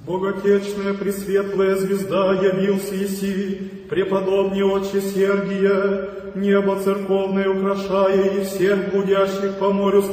Боготечная пресветлая звезда явился еси, преподобный отче Сергия, небо церковное украшая и всех блудящих по морю